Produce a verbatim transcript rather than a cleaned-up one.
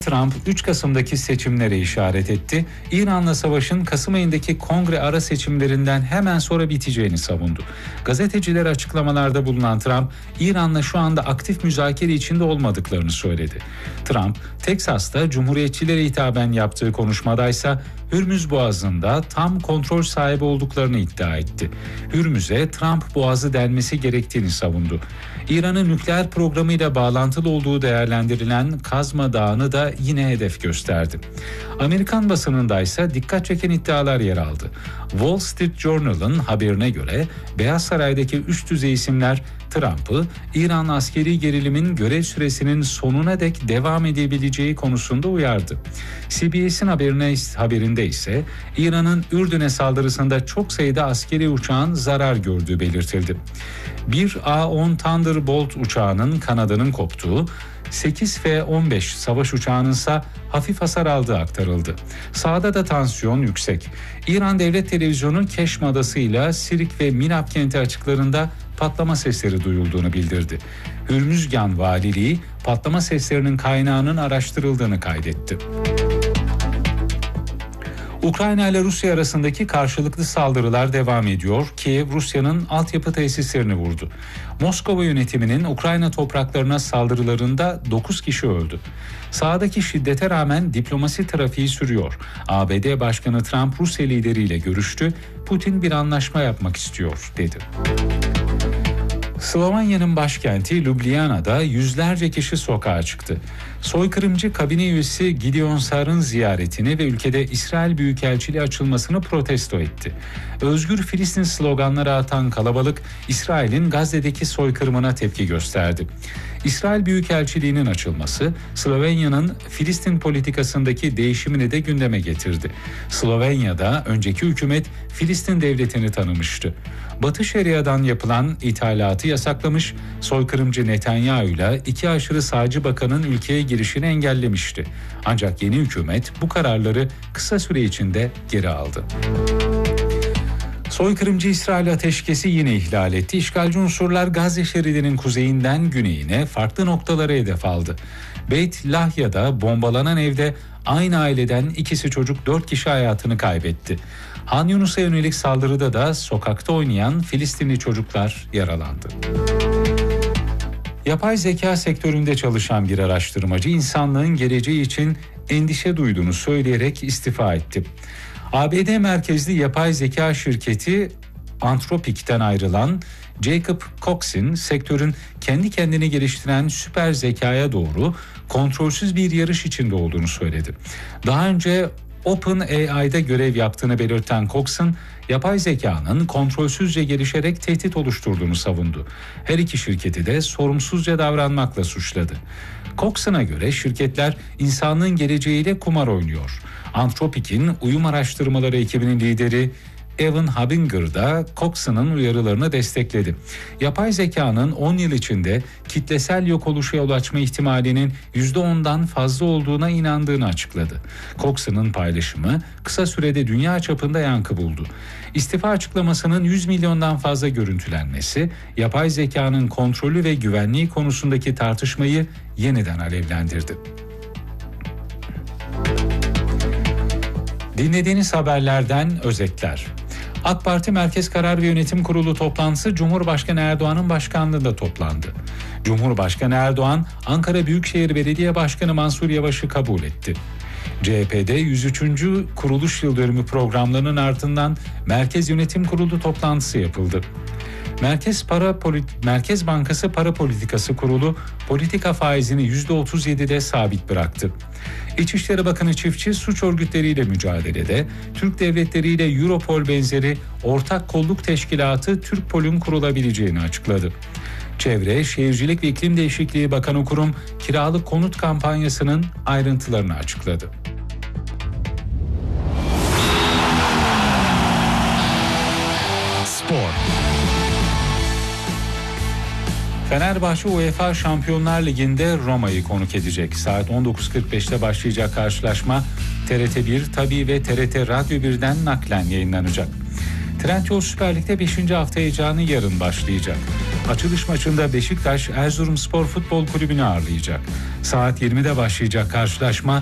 Trump üç Kasım'daki seçimlere işaret etti. İran'la savaşın Kasım ayındaki kongre ara seçimlerinden hemen sonra biteceğini savundu. Gazetecilere açıklamalarda bulunan Trump, İran'la şu anda aktif müzakere içinde olmadıklarını söyledi. Trump, Teksas'ta Cumhuriyetçilere hitaben yaptığı konuşmadaysa Hürmüz Boğazı'nda tam kontrol sahibi olduklarını iddia etti. Hürmüz'e Trump Boğazı denmesi gerektiğini savundu. İran'ın nükleer programıyla bağlantılı olduğu değerlendirilen Kazma Dağı'nı da yine hedef gösterdi. Amerikan basınında ise dikkat çeken iddialar yer aldı. Wall Street Journal'ın haberine göre Beyaz Saray'daki üst düzey isimler Trump'ı İran askeri gerilimin görev süresinin sonuna dek devam edebileceği konusunda uyardı. C B S'in haberine, haberinde ise İran'ın Ürdün'e saldırısında çok sayıda askeri uçağın zarar gördüğü belirtildi. Bir A on Thunderbolt uçağının kanadının koptuğu, sekiz F on beş savaş uçağının ise hafif hasar aldığı aktarıldı. Sahada da tansiyon yüksek. İran Devlet Televizyonu Keşm Adası'yla Sirik ve Minab kenti açıklarında patlama sesleri duyulduğunu bildirdi. Hürmüzgan Valiliği patlama seslerinin kaynağının araştırıldığını kaydetti. Ukrayna ile Rusya arasındaki karşılıklı saldırılar devam ediyor. Kiev, Rusya'nın altyapı tesislerini vurdu. Moskova yönetiminin Ukrayna topraklarına saldırılarında dokuz kişi öldü. Sahadaki şiddete rağmen diplomasi trafiği sürüyor. A B D Başkanı Trump Rusya lideriyle görüştü. Putin bir anlaşma yapmak istiyor, dedi. Slovanya'nın başkenti Ljubljana'da yüzlerce kişi sokağa çıktı. Soykırımcı kabine üyesi Gideon Sar'ın ziyaretini ve ülkede İsrail Büyükelçiliği açılmasını protesto etti. Özgür Filistin sloganları atan kalabalık, İsrail'in Gazze'deki soykırımına tepki gösterdi. İsrail Büyükelçiliği'nin açılması, Slovenya'nın Filistin politikasındaki değişimini de gündeme getirdi. Slovenya'da önceki hükümet Filistin devletini tanımıştı. Batı Şeria'dan yapılan ithalatı yasaklamış, soykırımcı Netanyahu'yla iki aşırı sağcı bakanın ülkeye girişini engellemişti. Ancak yeni hükümet bu kararları kısa süre içinde geri aldı. Soykırımcı İsrail ateşkesi yine ihlal etti. İşgalci unsurlar Gazze şeridinin kuzeyinden güneyine farklı noktalara hedef aldı. Beit Lahya'da bombalanan evde aynı aileden ikisi çocuk dört kişi hayatını kaybetti. Han Yunus'a yönelik saldırıda da sokakta oynayan Filistinli çocuklar yaralandı. Yapay zeka sektöründe çalışan bir araştırmacı insanlığın geleceği için endişe duyduğunu söyleyerek istifa etti. A B D merkezli yapay zeka şirketi Anthropic'ten ayrılan Jacob Cox'in sektörün kendi kendini geliştiren süper zekaya doğru kontrolsüz bir yarış içinde olduğunu söyledi. Daha önce OpenAI'da görev yaptığını belirten Cox'un yapay zekanın kontrolsüzce gelişerek tehdit oluşturduğunu savundu. Her iki şirketi de sorumsuzca davranmakla suçladı. Cox'una göre şirketler insanlığın geleceğiyle kumar oynuyor. Anthropic'in uyum araştırmaları ekibinin lideri Evan Habinger da Cox'un uyarılarını destekledi. Yapay zekanın on yıl içinde kitlesel yok oluşa yol açma ihtimalinin yüzde ondan fazla olduğuna inandığını açıkladı. Cox'un paylaşımı kısa sürede dünya çapında yankı buldu. İstifa açıklamasının yüz milyondan fazla görüntülenmesi, yapay zekanın kontrolü ve güvenliği konusundaki tartışmayı yeniden alevlendirdi. Dinlediğiniz haberlerden özetler. AK Parti Merkez Karar ve Yönetim Kurulu toplantısı Cumhurbaşkanı Erdoğan'ın başkanlığında toplandı. Cumhurbaşkanı Erdoğan, Ankara Büyükşehir Belediye Başkanı Mansur Yavaş'ı kabul etti. C H P'de yüz üçüncü kuruluş yıl dönümü programlarının ardından Merkez Yönetim Kurulu toplantısı yapıldı. Merkez Para Polit- Merkez Bankası Para Politikası Kurulu politika faizini yüzde otuz yedide sabit bıraktı. İçişleri Bakanı Çiftçi suç örgütleriyle mücadelede Türk devletleri ile Europol benzeri ortak kolluk teşkilatı Türkpol'ün kurulabileceğini açıkladı. Çevre, Şehircilik ve İklim Değişikliği Bakanı Kurum kiralık konut kampanyasının ayrıntılarını açıkladı. Spor. Fenerbahçe UEFA Şampiyonlar Ligi'nde Roma'yı konuk edecek. Saat on dokuz kırk beşte başlayacak karşılaşma T R T bir, Tabii ve T R T Radyo birden naklen yayınlanacak. Trendyol Süper Lig'de beşinci hafta heyecanı yarın başlayacak. Açılış maçında Beşiktaş Erzurumspor Futbol Kulübü'nü ağırlayacak. Saat yirmide başlayacak karşılaşma